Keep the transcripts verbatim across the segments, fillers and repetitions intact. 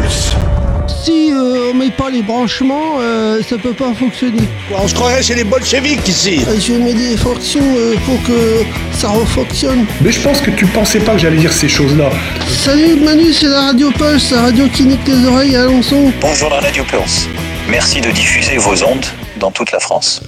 Pulse. Si euh, on met pas les branchements, euh, ça peut pas fonctionner. On se croirait chez les bolcheviks ici. Euh, je mets des fonctions euh, pour que ça refonctionne. Mais je pense que tu pensais pas que j'allais dire ces choses-là. Salut Manu, c'est la Radio Pulse, la radio qui nique les oreilles à Alençon. Bonjour la Radio Pulse. Merci de diffuser vos ondes dans toute la France.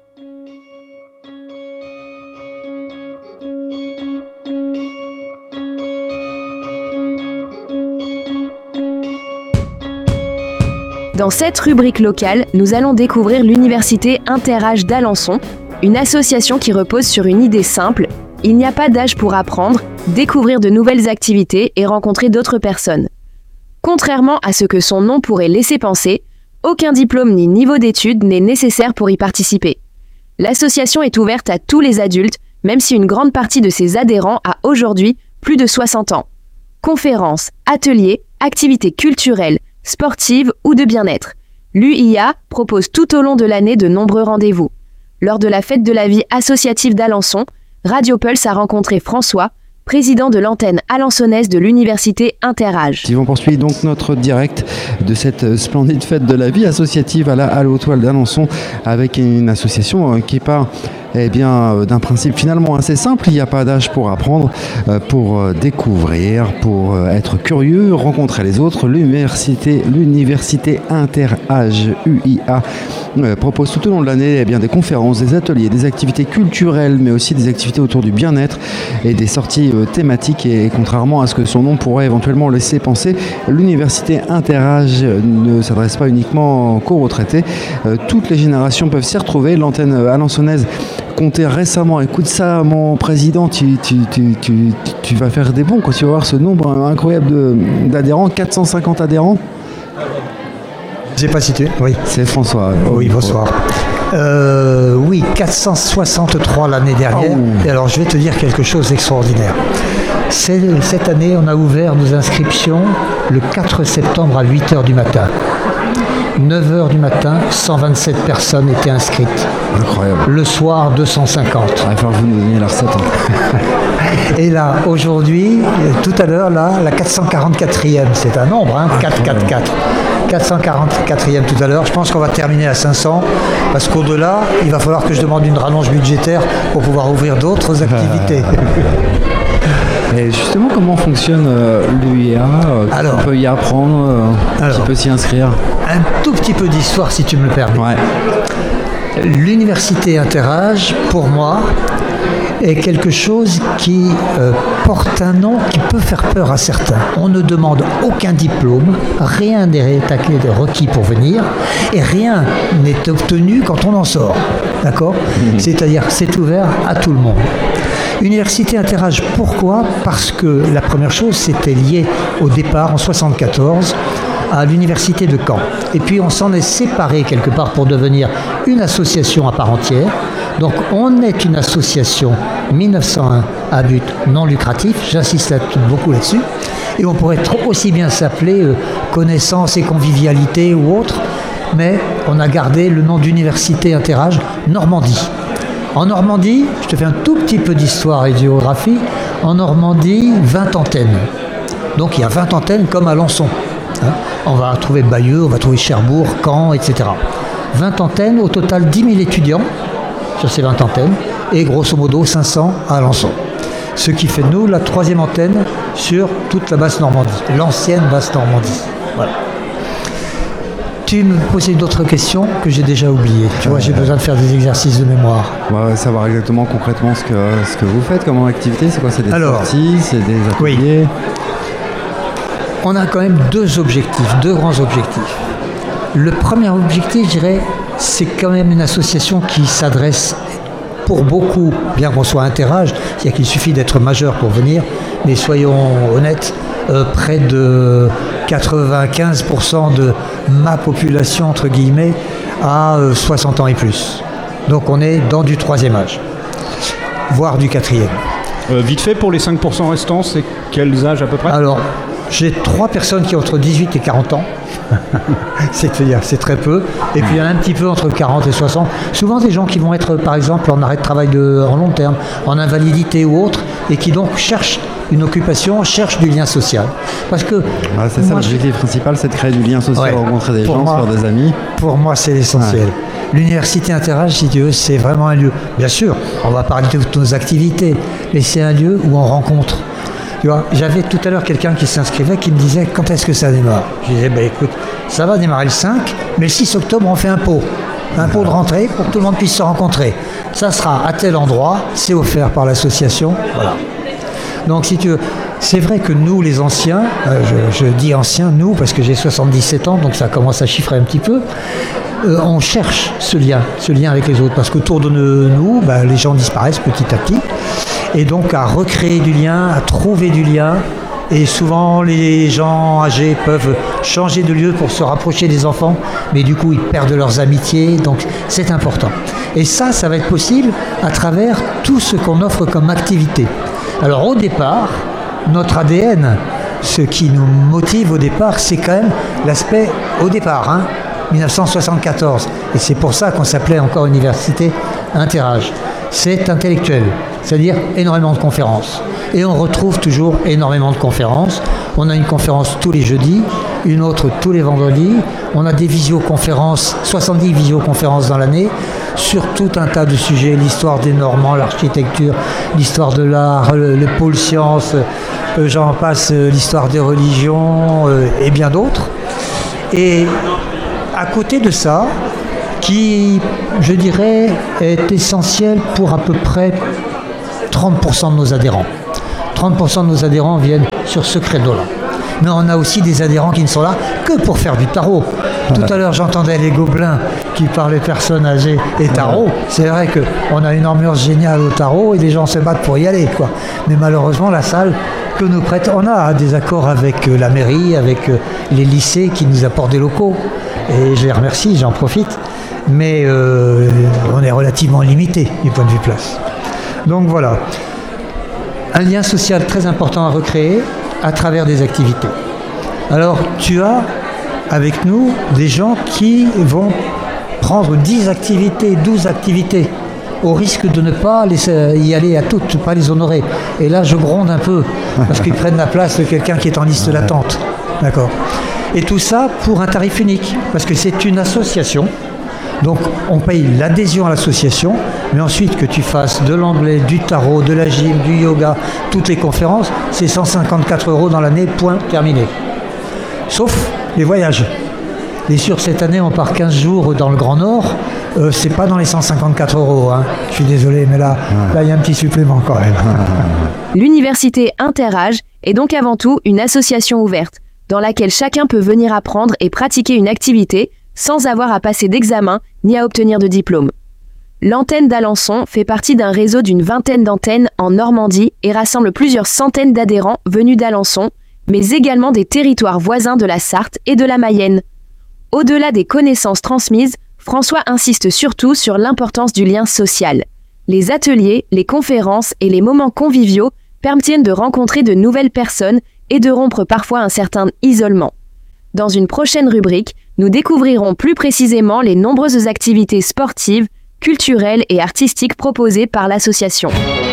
Dans cette rubrique locale, nous allons découvrir l'Université Interâge d'Alençon, une association qui repose sur une idée simple. Il n'y a pas d'âge pour apprendre, découvrir de nouvelles activités et rencontrer d'autres personnes. Contrairement à ce que son nom pourrait laisser penser, aucun diplôme ni niveau d'études n'est nécessaire pour y participer. L'association est ouverte à tous les adultes, même si une grande partie de ses adhérents a aujourd'hui plus de soixante ans. Conférences, ateliers, activités culturelles, sportives ou de bien-être. L'U I A propose tout au long de l'année de nombreux rendez-vous. Lors de la fête de la vie associative d'Alençon, Radio Pulse a rencontré François, président de l'antenne alençonnaise de l'Université Interâge. Ils vont poursuivre donc notre direct de cette splendide fête de la vie associative à la Halle aux Toiles d'Alençon avec une association qui part eh bien, d'un principe finalement assez simple. Il n'y a pas d'âge pour apprendre, pour découvrir, pour être curieux, rencontrer les autres. L'université, l'université Interâge U I A propose tout au long de l'année eh bien, des conférences, des ateliers, des activités culturelles, mais aussi des activités autour du bien-être et des sorties thématiques. Et contrairement à ce que son nom pourrait éventuellement laisser penser, l'université Interâge ne s'adresse pas uniquement qu'aux retraités. Toutes les générations peuvent s'y retrouver. L'antenne alençonnaise comptait récemment, écoute ça mon président, tu, tu, tu, tu, tu vas faire des bons quand tu vas voir ce nombre incroyable de, d'adhérents, quatre cent cinquante adhérents. Je n'ai pas cité, oui. C'est François. Oui, bonsoir. Euh, oui, quatre cent soixante-trois l'année dernière. Oh. Et alors je vais te dire quelque chose d'extraordinaire. C'est, cette année, on a ouvert nos inscriptions le quatre septembre à huit heures du matin. neuf heures du matin, cent vingt-sept personnes étaient inscrites. Incroyable. Le soir, deux cent cinquante. Il va falloir que vous nous donniez la recette. Hein. Et là, aujourd'hui, tout à l'heure, là, la quatre cent quarante-quatrième, c'est un nombre, hein, quatre cent quarante-quatre. quatre cent quarante-quatrième tout à l'heure. Je pense qu'on va terminer à cinq cents, parce qu'au-delà, il va falloir que je demande une rallonge budgétaire pour pouvoir ouvrir d'autres activités. Et justement, comment fonctionne euh, l'U I A euh, alors, on peut y apprendre, euh, alors, qui peut s'y inscrire? Un tout petit peu d'histoire, si tu me le permets. Ouais. L'Université Interâge, pour moi, est quelque chose qui euh, porte un nom qui peut faire peur à certains. On ne demande aucun diplôme, rien n'est requis pour venir, et rien n'est obtenu quand on en sort. D'accord ? Mmh. C'est-à-dire, c'est ouvert à tout le monde. Université Interâge, pourquoi ? Parce que la première chose, c'était lié au départ, en soixante-quatorze, à l'université de Caen. Et puis on s'en est séparé quelque part pour devenir une association à part entière. Donc on est une association mille neuf cent un à but non lucratif, j'insiste là, beaucoup là-dessus. Et on pourrait aussi bien s'appeler euh, Connaissance et Convivialité ou autre, mais on a gardé le nom d'Université Interâge Normandie. En Normandie, je te fais un tout petit peu d'histoire et de géographie, en Normandie, vingt antennes. Donc il y a vingt antennes comme à Alençon. Hein, on va trouver Bayeux, on va trouver Cherbourg, Caen, et cetera. vingt antennes, au total dix mille étudiants sur ces vingt antennes, et grosso modo cinq cents à Alençon. Ce qui fait de nous la troisième antenne sur toute la basse Normandie, l'ancienne basse Normandie. Voilà. Tu me posais d'autres questions que j'ai déjà oubliées. Tu vois, j'ai besoin de faire des exercices de mémoire. Ouais, savoir exactement concrètement ce que, ce que vous faites comme activité, c'est quoi? C'est des Alors, sorties, c'est des ateliers? Oui. On a quand même deux objectifs, deux grands objectifs. Le premier objectif, je dirais, c'est quand même une association qui s'adresse pour beaucoup, bien qu'on soit Interâge, c'est-à-dire qu'il suffit d'être majeur pour venir, mais soyons honnêtes, euh, près de quatre-vingt-quinze pour cent de ma population, entre guillemets, a euh, soixante ans et plus. Donc on est dans du troisième âge, voire du quatrième. Euh, vite fait, pour les cinq pour cent restants, c'est quels âges à peu près? Alors, j'ai trois personnes qui ont entre dix-huit et quarante ans. C'est-à-dire, c'est très peu. Et puis, il y en a un petit peu entre quarante et soixante. Souvent, des gens qui vont être, par exemple, en arrêt de travail de, en long terme, en invalidité ou autre, et qui donc cherchent une occupation, cherche du lien social. Parce que ah, c'est ça l'objectif je... principal, c'est de créer du lien social, ouais, rencontrer des gens, moi, faire des amis. Pour moi, c'est l'essentiel. Ouais. L'université Interage, si tu veux, c'est vraiment un lieu. Bien sûr, on va parler de toutes nos activités, mais c'est un lieu où on rencontre. Tu vois, j'avais tout à l'heure quelqu'un qui s'inscrivait qui me disait quand est-ce que ça démarre. Je disais, bah, écoute, ça va démarrer le cinq, mais le six octobre, on fait un pot. Un pot de rentrée pour que tout le monde puisse se rencontrer. Ça sera à tel endroit, c'est offert par l'association. Voilà. Donc, si tu veux, c'est vrai que nous, les anciens, euh, je, je dis anciens, nous, parce que j'ai soixante-dix-sept ans, donc ça commence à chiffrer un petit peu. Euh, on cherche ce lien, ce lien avec les autres, parce qu'autour de nous, bah, les gens disparaissent petit à petit, et donc à recréer du lien, à trouver du lien, et souvent les gens âgés peuvent changer de lieu pour se rapprocher des enfants, mais du coup ils perdent leurs amitiés, donc c'est important. Et ça, ça va être possible à travers tout ce qu'on offre comme activité. Alors au départ, notre A D N, ce qui nous motive au départ, c'est quand même l'aspect au départ, hein, dix-neuf cent soixante-quatorze. Et c'est pour ça qu'on s'appelait encore Université Interage. C'est intellectuel, c'est-à-dire énormément de conférences. Et on retrouve toujours énormément de conférences. On a une conférence tous les jeudis, une autre tous les vendredis. On a des visioconférences, soixante-dix visioconférences dans l'année, sur tout un tas de sujets, l'histoire des Normands, l'architecture, l'histoire de l'art, le, le pôle sciences, euh, j'en passe, euh, l'histoire des religions euh, et bien d'autres. Et à côté de ça, qui, je dirais, est essentiel pour à peu près trente pour cent de nos adhérents. trente pour cent de nos adhérents viennent sur ce credo-là. Mais on a aussi des adhérents qui ne sont là que pour faire du tarot. Tout à l'heure, j'entendais les gobelins qui parlaient personnes âgées et tarot. C'est vrai qu'on a une ambiance géniale au tarot et les gens se battent pour y aller, quoi. Mais malheureusement, la salle que nous prête, on a des accords avec la mairie, avec les lycées qui nous apportent des locaux. Et je les remercie, j'en profite. Mais euh, on est relativement limité du point de vue place. Donc voilà, un lien social très important à recréer à travers des activités. Alors tu as avec nous des gens qui vont prendre dix activités, douze activités, au risque de ne pas les, y aller à toutes, pas les honorer. Et là je gronde un peu, parce qu'ils prennent la place de quelqu'un qui est en liste d'attente. D'accord. Et tout ça pour un tarif unique, parce que c'est une association. Donc on paye l'adhésion à l'association, mais ensuite que tu fasses de l'anglais, du tarot, de la gym, du yoga, toutes les conférences, c'est cent cinquante-quatre euros dans l'année, point, terminé. Sauf les voyages. Et sur cette année, on part quinze jours dans le Grand Nord, euh, c'est pas dans les cent cinquante-quatre euros. Hein. Je suis désolé, mais là, là, il y a un petit supplément quand même. L'Université Interage est donc avant tout une association ouverte, dans laquelle chacun peut venir apprendre et pratiquer une activité, sans avoir à passer d'examen ni à obtenir de diplôme. L'antenne d'Alençon fait partie d'un réseau d'une vingtaine d'antennes en Normandie et rassemble plusieurs centaines d'adhérents venus d'Alençon, mais également des territoires voisins de la Sarthe et de la Mayenne. Au-delà des connaissances transmises, François insiste surtout sur l'importance du lien social. Les ateliers, les conférences et les moments conviviaux permettent de rencontrer de nouvelles personnes et de rompre parfois un certain isolement. Dans une prochaine rubrique, nous découvrirons plus précisément les nombreuses activités sportives, culturelles et artistiques proposées par l'association.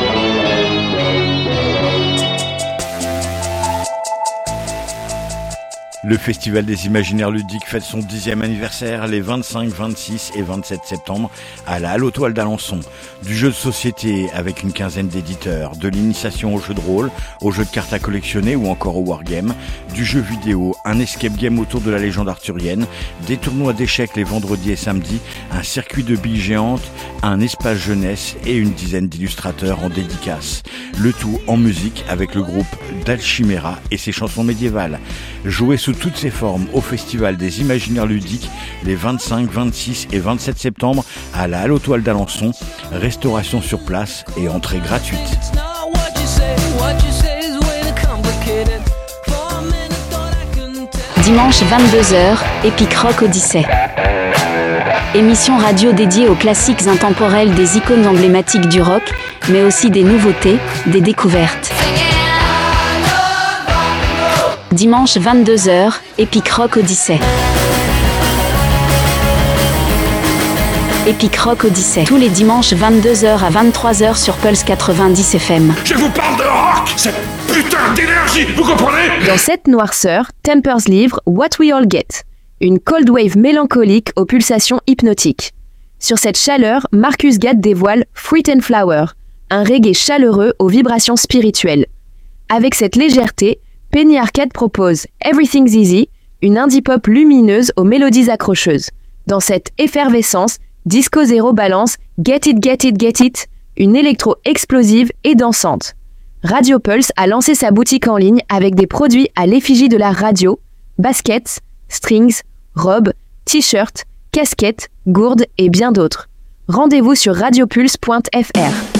Le Festival des Imaginaires Ludiques fête son dixième anniversaire les vingt-cinq, vingt-six et vingt-sept septembre à la Halle aux Toiles d'Alençon. Du jeu de société avec une quinzaine d'éditeurs, de l'initiation au jeu de rôle, au jeu de cartes à collectionner ou encore au wargame, du jeu vidéo, un escape game autour de la légende arthurienne, des tournois d'échecs les vendredis et samedis, un circuit de billes géantes, un espace jeunesse et une dizaine d'illustrateurs en dédicace. Le tout en musique avec le groupe Dalchimera et ses chansons médiévales. Jouez sous toutes ses formes au Festival des Imaginaires Ludiques les vingt-cinq, vingt-six et vingt-sept septembre à la Halle aux Toiles d'Alençon. Restauration sur place et entrée gratuite. Dimanche vingt-deux heures, Epic Rock Odyssey. Émission radio dédiée aux classiques intemporels des icônes emblématiques du rock, mais aussi des nouveautés, des découvertes. Dimanche vingt-deux heures, Epic Rock Odyssey. Epic Rock Odyssey. Tous les dimanches vingt-deux heures à vingt-trois heures sur Pulse quatre-vingt-dix F M. Je vous parle de rock, c'est putain d'énergie, vous comprenez? Dans cette noirceur, Tempers livre What We All Get, une cold wave mélancolique aux pulsations hypnotiques. Sur cette chaleur, Marcus Gadd dévoile Fruit and Flower, un reggae chaleureux aux vibrations spirituelles. Avec cette légèreté, Penny Arcade propose Everything's Easy, une indie pop lumineuse aux mélodies accrocheuses. Dans cette effervescence, Disco Zero balance Get It, Get It, Get It, une électro explosive et dansante. Radio Pulse a lancé sa boutique en ligne avec des produits à l'effigie de la radio, baskets, strings, robes, t-shirts, casquettes, gourdes et bien d'autres. Rendez-vous sur radiopulse point f r.